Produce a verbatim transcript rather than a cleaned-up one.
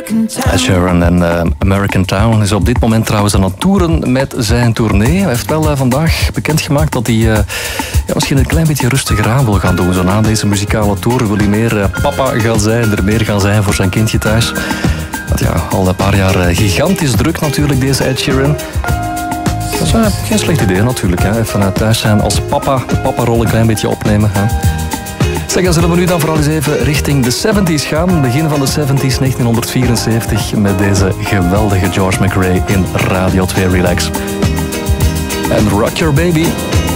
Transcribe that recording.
Ed Sheeran en uh, American Town is op dit moment trouwens aan het toeren met zijn tournee. Hij heeft wel uh, vandaag bekendgemaakt dat hij uh, ja, misschien een klein beetje rustiger aan wil gaan doen. Zo na deze muzikale tour wil hij meer uh, papa gaan zijn, er meer gaan zijn voor zijn kindje thuis. Want ja, al een paar jaar uh, gigantisch druk natuurlijk, deze Ed Sheeran. Dat is uh, geen slecht idee natuurlijk. Hè. Even uh, thuis zijn als papa, de papa-rol een klein beetje opnemen. Hè. Zeg, dan zullen we nu dan vooral eens even richting de zeventies gaan. Begin van de zeventies, negentien vierenzeventig, met deze geweldige George McRae in Radio twee Relax. En Rock Your Baby.